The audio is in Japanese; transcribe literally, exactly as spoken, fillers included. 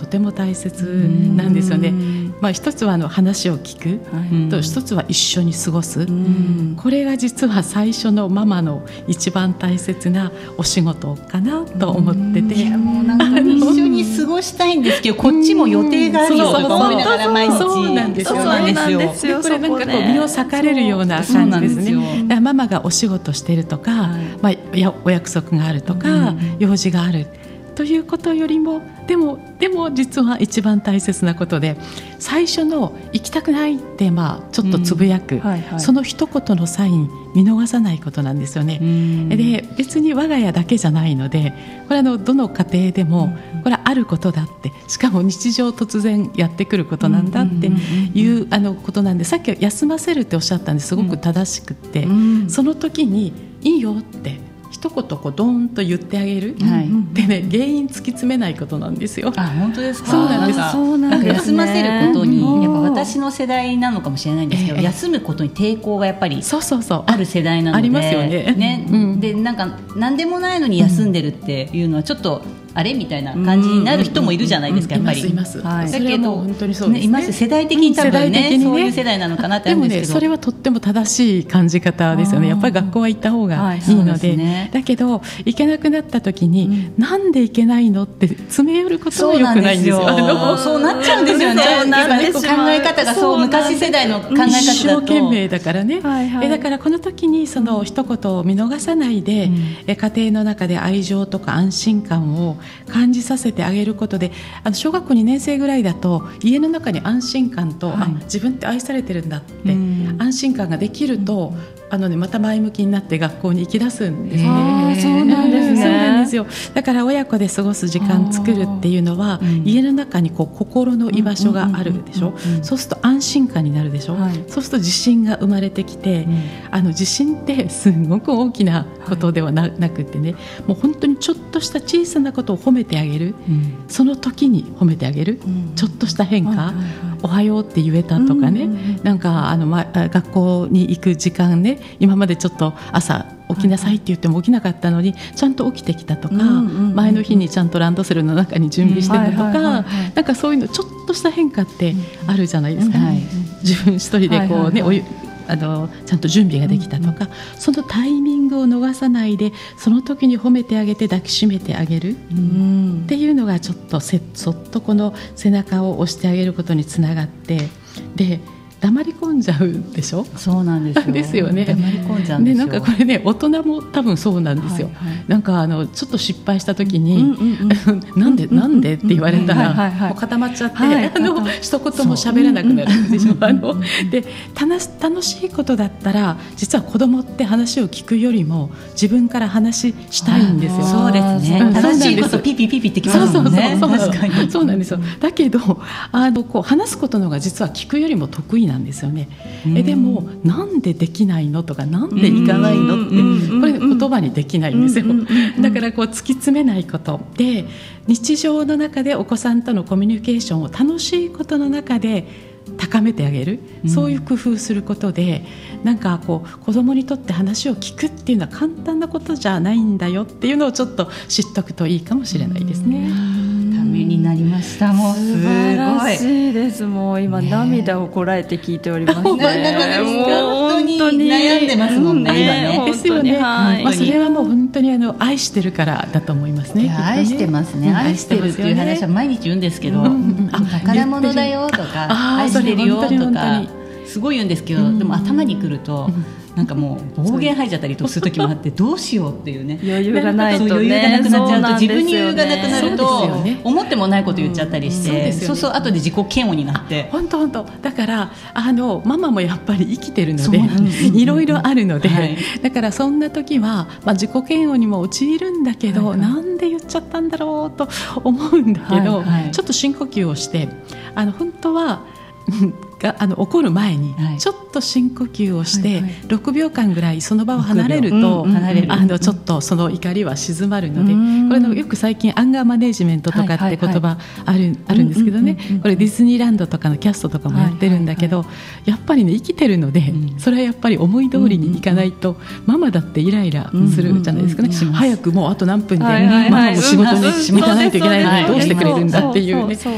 ても大切なんですよね。まあ、一つはあの話を聞く、はい、と一つは一緒に過ごす、これが実は最初のママの一番大切なお仕事かなと思ってて、 いやもうなんか一緒に過ごしたいんですけど、こっちも予定があるよとか思いながら毎日。 そうなんですよ。 そうなんですよ。 これなんかこう身を裂かれるような感じですね。だからママがお仕事してるとか、はい、まあ、やお約束があるとか、うん、用事があるということよりもでもでも実は一番大切なことで、最初の行きたくないってまあちょっとつぶやく、うん、はいはい、その一言のサイン見逃さないことなんですよね。で別に我が家だけじゃないので、これあのどの家庭でもこれはあることだって、しかも日常突然やってくることなんだっていうあのことなんで、さっきは休ませるっておっしゃったんですごく正しくって、うん、その時にいいよって一言こうドーンと言ってあげる、はい、でね、原因突き詰めないことなんですよ。 あ、本当ですか。 そうなんです。 そうなんですね。休ませることにやっぱ私の世代なのかもしれないんですけど、えー、休むことに抵抗がやっぱりある世代なので、 ありますよね。 ね、うん、でなんか何でもないのに休んでるっていうのはちょっとあれみたいな感じになる人もいるじゃないですか、やっぱり。 います、います。 だけど本当にそうですね。 います世代的に多分ね、ね、そういう世代なのかなってあるんですけど、 でもね、それはとっても正しい感じ方ですよね。やっぱり学校は行った方がいいので、はい、でね、だけど行けなくなった時に、うん、なんで行けないのって詰め寄ることは良くないんですよ。 そうなっちゃうんですよね。考え方がそう、昔世代の考え方だと一生懸命だからね、はいはい、えだからこの時にその一言を見逃さないで、うん、え家庭の中で愛情とか安心感を感じさせてあげることで、あの小学校にねん生ぐらいだと家の中に安心感と、はい、あ自分って愛されてるんだって安心感ができると、あのね、また前向きになって学校に行き出すんですね。 あ、そうなんですね。 そうなんですよ。だから親子で過ごす時間作るっていうのは、うん、家の中にこう心の居場所があるでしょ。そうすると安心感になるでしょ、はい、そうすると自信が生まれてきて、うん、あの自信ってすごく大きなことでは な,、はい、なくってね、もう本当にちょっとした小さなことを褒めてあげる、うん、その時に褒めてあげる、うん、ちょっとした変化、はいはいはい、おはようって言えたとかね、うんうんうん、なんかあの、ま、学校に行く時間ね、今までちょっと朝起きなさいって言っても起きなかったのにちゃんと起きてきたとか、うんうんうん、前の日にちゃんとランドセルの中に準備してたとか、うんはいはいはいはい、なんかそういうのちょっとした変化ってあるじゃないですか、うんはい、自分一人でこうね、はいはいはい、あのちゃんと準備ができたとか、うんうん、そのタイミングを逃さないでその時に褒めてあげて抱きしめてあげる、うん、っていうのがちょっとせそっとこの背中を押してあげることにつながって、で黙り込んじゃうでしょ。 そうなんですよ。 ですよね。 黙り込んじゃうんですよ。 でなんかこれね、大人も多分そうなんですよ、はいはい、なんかあのちょっと失敗した時に、うんうんうん、なんで、うんうん、なんでって言われたら、うんはいはいはい、もう固まっちゃって、はい、あの一言も喋らなくなるでしょ、うんうん、あので楽し、楽しいことだったら実は子供って話を聞くよりも自分から話したいんですよ。 そうですね、楽しいことピピピピってきますもんね。 そうそうそうそう、確かにそうなんですよ。だけどあのこう話すことの方が実は聞くよりも得意なんですよね。えでもなんでできないのとかなんでいかないのってこれ言葉にできないんですよ。だからこう突き詰めないことで、日常の中でお子さんとのコミュニケーションを楽しいことの中で高めてあげる、そういう工夫することで、なんかこう子供にとって話を聞くっていうのは簡単なことじゃないんだよっていうのをちょっと知っとくといいかもしれないですね。 ためになりました。もうすごい素晴らしいです。もう今、ね、涙をこらえて聞いておりますね。もう本当に悩んでますもんね、うん、今ね。 ですよね、はい、まあ、それはもう本当にあの愛してるからだと思いますね。 ね、愛してますね、うん、愛してるっていう話は毎日言うんですけど、うんうん、あ宝物だよとか愛してるよとかすごい言うんですけど、うん、でも頭にくると、うん、なんかもう暴言吐いちゃったりとする時もあってどうしようっていうね、 余裕がないとね、 余裕がなくなっちゃうと、自分に余裕がなくなると、ね、思ってもないこと言っちゃったりして、うん、そうですよね、そうそう後で自己嫌悪になって、 本当本当だからあのママもやっぱり生きてるのでいろいろあるので、はい、だからそんな時は、まあ、自己嫌悪にも陥るんだけど、はいはい、なんで言っちゃったんだろうと思うんだけど、はいはい、ちょっと深呼吸をしてあの本当はがあの起こる前にちょっと深呼吸をして、はいはい、ろくびょうかんぐらいその場を離れると、うん、離れるあのちょっとその怒りは静まるので、これのよく最近アンガーマネジメントとかって言葉ある、あるんですけどね、これディズニーランドとかのキャストとかもやってるんだけど、はいはいはい、やっぱりね生きてるので、うん、それはやっぱり思い通りにいかないと、うん、ママだってイライラするじゃないですかね、うんうんうん、早くもうあと何分で、はいはいはい、ママも仕事に行かないといけないのにどうしてくれるんだっていうね、